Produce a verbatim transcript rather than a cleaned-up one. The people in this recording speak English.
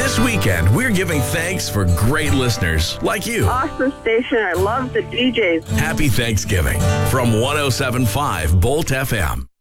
This weekend, we're giving thanks for great listeners like you. Awesome station. I love the D Js. Happy Thanksgiving from one oh seven point five Bolt F M.